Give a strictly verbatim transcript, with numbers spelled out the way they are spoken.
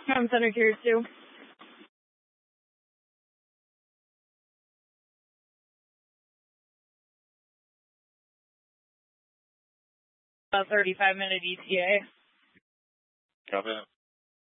I'm Center Tier two. A thirty-five minute E T A. Copy that.